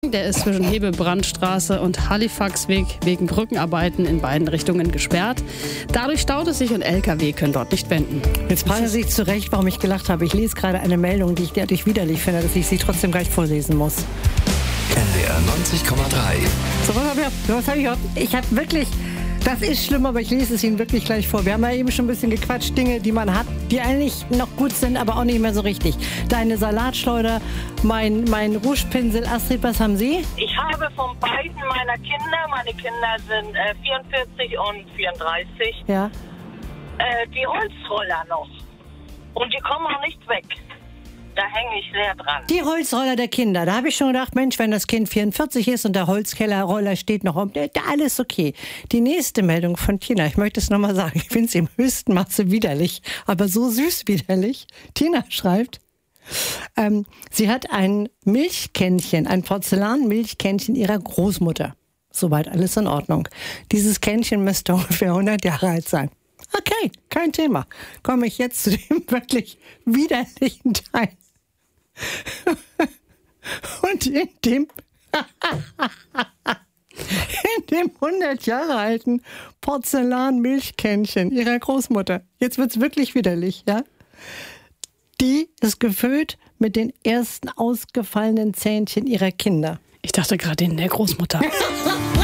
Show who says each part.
Speaker 1: Der ist zwischen Hebebrandstraße und Halifaxweg wegen Brückenarbeiten in beiden Richtungen gesperrt. Dadurch staut es sich und Lkw können dort nicht wenden.
Speaker 2: Jetzt fragen Sie sich zu Recht, warum ich gelacht habe. Ich lese gerade eine Meldung, die ich derartig widerlich finde, dass ich sie trotzdem gleich vorlesen muss.
Speaker 3: NDR 90,3.
Speaker 2: So, was habe ich auch? Ich habe wirklich, das ist schlimm, aber ich lese es Ihnen wirklich gleich vor. Wir haben ja eben schon ein bisschen gequatscht, Dinge, die man hat, die eigentlich noch gut sind, aber auch nicht mehr so richtig. Deine Salatschleuder, mein Rougepinsel. Astrid, was haben Sie?
Speaker 4: Ich habe von beiden meiner Kinder, meine Kinder sind 44 und 34,
Speaker 2: Ja.
Speaker 4: Die Holzroller noch. Und die kommen auch nicht weg. Da hänge ich sehr dran.
Speaker 2: Die Holzroller der Kinder. Da habe ich schon gedacht, Mensch, wenn das Kind 44 ist und der Holzkellerroller steht noch um, alles okay. Die nächste Meldung von Tina, ich möchte es nochmal sagen, ich finde es im höchsten Maße widerlich, aber so süß widerlich. Tina schreibt, sie hat ein Milchkännchen, ein Porzellanmilchkännchen ihrer Großmutter. Soweit alles in Ordnung. Dieses Kännchen müsste ungefähr 100 Jahre alt sein. Okay, kein Thema. Komme ich jetzt zu dem wirklich widerlichen Teil. Und in dem 100 Jahre alten Porzellan-Milchkännchen ihrer Großmutter. Jetzt wird's wirklich widerlich, ja? Die ist gefüllt mit den ersten ausgefallenen Zähnchen ihrer Kinder.
Speaker 1: Ich dachte gerade in der Großmutter.